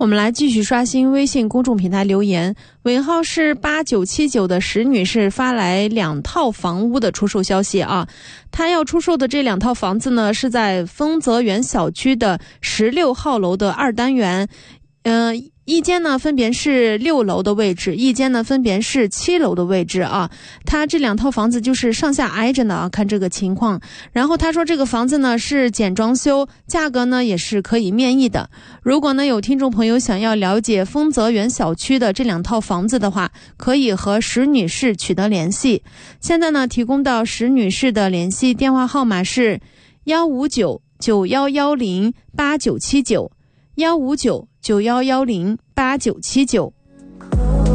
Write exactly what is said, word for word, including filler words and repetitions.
我们来继续刷新微信公众平台留言，尾号是八九七九的石女士发来两套房屋的出售消息啊。她要出售的这两套房子呢，是在丰泽园小区的十六号楼的二单元，呃，一间呢分别是六楼的位置，一间呢分别是七楼的位置啊。他这两套房子就是上下挨着呢啊，看这个情况。然后他说这个房子呢是简装修，价格呢也是可以面议的。如果呢有听众朋友想要了解丰泽园小区的这两套房子的话，可以和石女士取得联系。现在呢提供到石女士的联系电话号码是幺五九九幺幺零八九七九，幺五九九幺幺零八九七九。